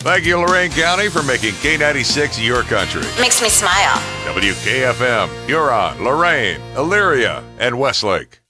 Thank you, Lorain County, for making K96 your country. Makes me smile. WKFM, Huron, Lorain, Elyria, and Westlake.